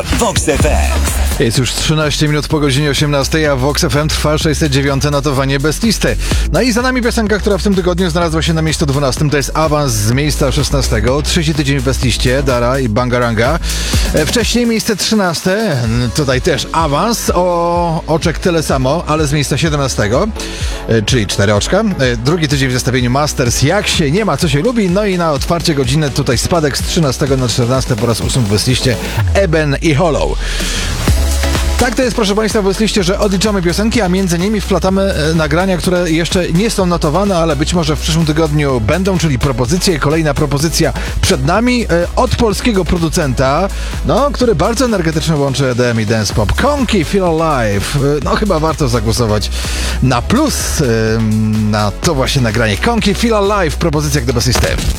Vox FM. Jest już 13 minut po godzinie 18, a w Vox FM trwa 609 notowanie bez listy. No i za nami piosenka, która w tym tygodniu znalazła się na miejscu 12. To jest awans z miejsca 16. Trzeci tydzień w bez liście, Dara i Bangaranga. Wcześniej miejsce 13. Tutaj też awans o oczek tyle samo, ale z miejsca 17. Czyli 4 oczka. Drugi tydzień w zestawieniu Masters, jak się nie ma, co się lubi. No i na otwarcie godziny tutaj spadek z 13 na 14 po raz 8 w bez liście Eben i Hollow. Tak to jest, proszę Państwa, w Westliście, że odliczamy piosenki, a między nimi wplatamy nagrania, które jeszcze nie są notowane, ale być może w przyszłym tygodniu będą, czyli propozycje. Kolejna propozycja przed nami od polskiego producenta, który bardzo energetycznie łączy EDM i dance pop. Konki Feel Alive. Chyba warto zagłosować na plus na to właśnie nagranie. Konki Feel Alive, propozycja do Best System.